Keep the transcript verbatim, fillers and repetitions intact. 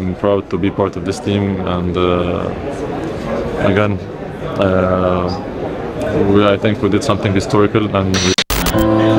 I'm proud to be part of this team, and uh, again, uh, we, I think we did something historical, and we